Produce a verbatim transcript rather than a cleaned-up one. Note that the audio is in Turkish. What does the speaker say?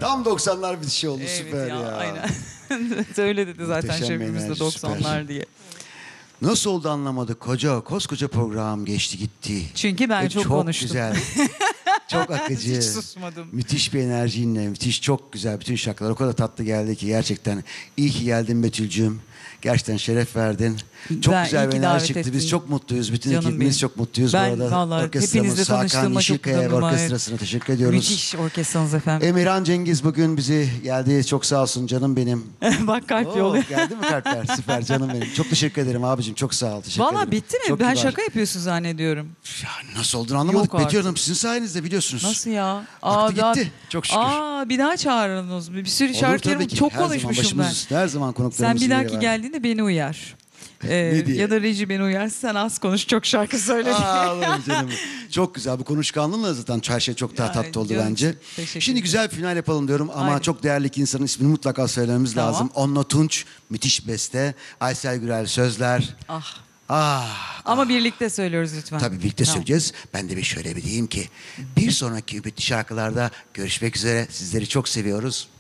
Tam doksanlar bir şey oldu, Evet süper ya. ya, aynen. Öyle dedi zaten Muhteşem şefimiz de enerji, doksanlar süper. diye. Nasıl oldu anlamadık. Koca, koskoca program geçti gitti. Çünkü ben Ve çok çok konuştum. güzel. Çok akıcı. Hiç susmadım. Müthiş bir enerjinle, müthiş, çok güzel bütün şarkılar. O kadar tatlı geldi ki gerçekten. İyi ki geldin Betül'cüğüm. Gerçekten şeref verdin. Çok Ben iyi güzel bir ki enerji davet çıktı. ettin. Biz çok mutluyuz. Bütün Canım ekibimiz benim. çok mutluyuz Ben bu arada. vallahi Orkestramız, hepinizle Hakan tanıştığıma çok Yeşilkaya ve mutluyum. orkestrasına teşekkür ediyoruz. Müthiş orkestranız efendim. Emirhan Cengiz bugün bizi geldi. Çok sağ olsun canım benim. Bak kalp Oo, yolu. geldi mi kalpler? Süper canım benim. Çok teşekkür ederim abicim. Çok sağ ol. Teşekkür Valla ederim. bitti mi? Çok Ben kibar. şaka yapıyorsun zannediyorum. Ya nasıl olduğunu anlamadık Yok Betül artık. Hanım. Sizin sayenizde biliyorsunuz. Nasıl ya? Aktı daha- gitti. Çok şükür. Aa, bir daha çağırınız. Bir sürü Olur şarkılarımı tabii ki. çok Her zaman konuşmuşum başımız ben. üstüne, her zaman Sen konuklarımızın bir yeri dahaki var. geldiğinde beni uyar. Ee, Ne diye? ya da reji beni uyarsa sen az konuş çok şarkı söyle diye. Aa, alırım canım. Çok güzel. Bu konuşkanlığınla zaten her şey çok daha Ya, tatlı oldu canım, bence. teşekkür Şimdi ederim. güzel bir final yapalım diyorum ama Aynen. çok değerli iki insanın ismini mutlaka söylememiz Tamam. lazım. Onno Tunç, müthiş beste. Aysel Gürel sözler. Ah. Ah. Ama birlikte söylüyoruz lütfen. Tabii birlikte Tamam. söyleyeceğiz. Ben de bir şöyle bir diyeyim ki bir sonraki Übitli şarkılarda görüşmek üzere. Sizleri çok seviyoruz.